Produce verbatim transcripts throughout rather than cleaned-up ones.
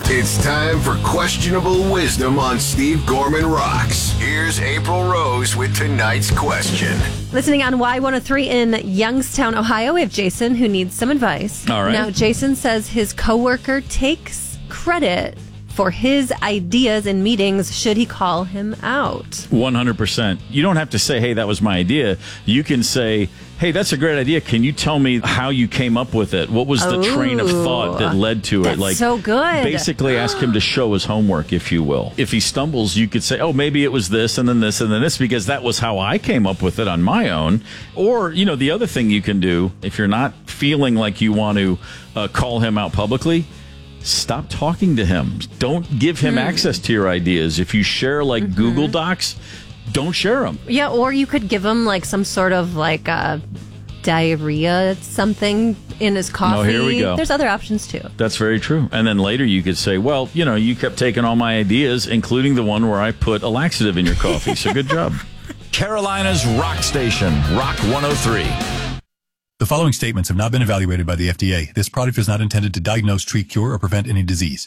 It's time for Questionable Wisdom on Steve Gorman Rocks. Here's April Rose with tonight's question. Listening on Y one oh three in Youngstown, Ohio, we have Jason who needs some advice. All right. Now, Jason says his coworker takes credit for his ideas in meetings. Should he call him out? one hundred percent. You don't have to say, hey, that was my idea. You can say, hey, that's a great idea. Can you tell me how you came up with it? What was the Ooh, train of thought that led to it? That's Like, so good. Basically ask him to show his homework, if you will. If he stumbles, you could say, oh, maybe it was this and then this and then this, because that was how I came up with it on my own. Or, you know, the other thing you can do, if you're not feeling like you want to uh, call him out publicly, stop talking to him. Don't give him mm. access to your ideas. If you share like mm-hmm. Google Docs, don't share them. Yeah, or you could give him like some sort of like uh, diarrhea something in his coffee. Oh, here we go. There's other options too. That's very true. And then later you could say, well, you know, you kept taking all my ideas, including the one where I put a laxative in your coffee. So good job. Carolina's Rock Station, Rock one oh three. The following statements have not been evaluated by the F D A. This product is not intended to diagnose, treat, cure, or prevent any disease.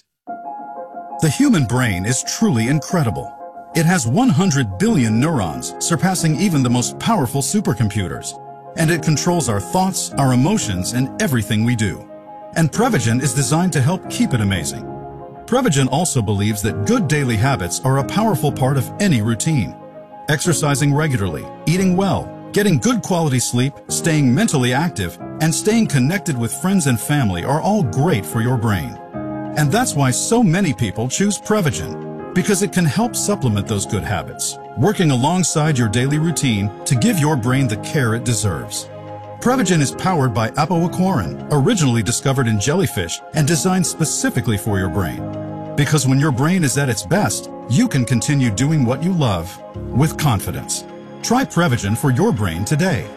The human brain is truly incredible. It has one hundred billion neurons, surpassing even the most powerful supercomputers. And it controls our thoughts, our emotions, and everything we do. And Prevagen is designed to help keep it amazing. Prevagen also believes that good daily habits are a powerful part of any routine. Exercising regularly, eating well, getting good quality sleep, staying mentally active, and staying connected with friends and family are all great for your brain. And that's why so many people choose Prevagen, because it can help supplement those good habits, working alongside your daily routine to give your brain the care it deserves. Prevagen is powered by apoaquarin, originally discovered in jellyfish and designed specifically for your brain. Because when your brain is at its best, you can continue doing what you love with confidence. Try Prevagen for your brain today.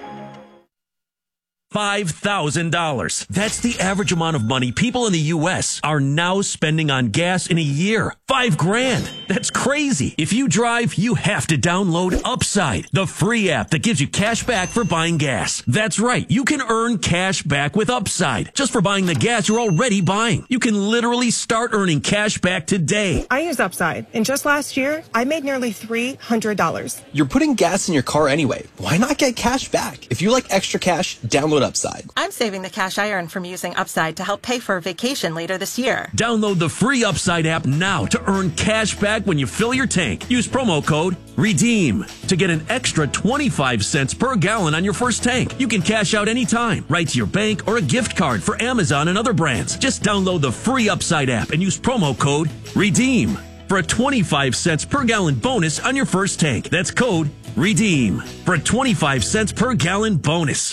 five thousand dollars. That's the average amount of money people in the U S are now spending on gas in a year. Five grand. That's crazy. If you drive, you have to download Upside, the free app that gives you cash back for buying gas. That's right. You can earn cash back with Upside just for buying the gas you're already buying. You can literally start earning cash back today. I use Upside, and just last year, I made nearly three hundred dollars. You're putting gas in your car anyway. Why not get cash back? If you like extra cash, download Upside. I'm saving the cash I earn from using Upside to help pay for a vacation later this year. Download the free Upside app now to earn cash back when you fill your tank. Use promo code REDEEM to get an extra twenty-five cents per gallon on your first tank. You can cash out anytime, right to your bank or a gift card for Amazon and other brands. Just download the free Upside app and use promo code REDEEM for a twenty-five cents per gallon bonus on your first tank. That's code REDEEM for a twenty-five cents per gallon bonus.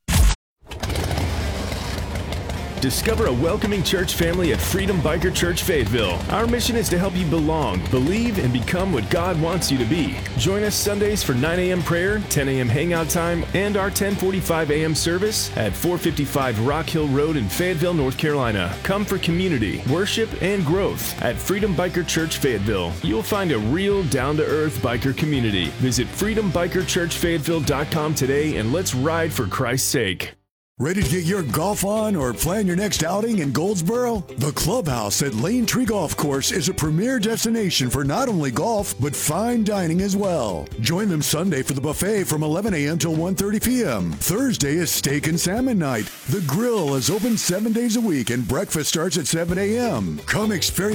Discover a welcoming church family at Freedom Biker Church Fayetteville. Our mission is to help you belong, believe, and become what God wants you to be. Join us Sundays for nine a.m. prayer, ten a.m. hangout time, and our ten forty-five a.m. service at four fifty-five Rock Hill Road in Fayetteville, North Carolina. Come for community, worship, and growth at Freedom Biker Church Fayetteville. You'll find a real down-to-earth biker community. Visit freedom biker church fayetteville dot com today and let's ride for Christ's sake. Ready to get your golf on or plan your next outing in Goldsboro? The Clubhouse at Lane Tree Golf Course is a premier destination for not only golf, but fine dining as well. Join them Sunday for the buffet from eleven a.m. till one thirty p.m. Thursday is steak and salmon night. The grill is open seven days a week and breakfast starts at seven a.m. Come experience